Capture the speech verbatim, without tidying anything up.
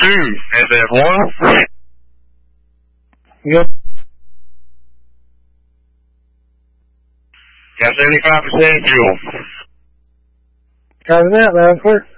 two, S F one. Yep. Got seventy-five percent fuel. Copy that, loud and clear.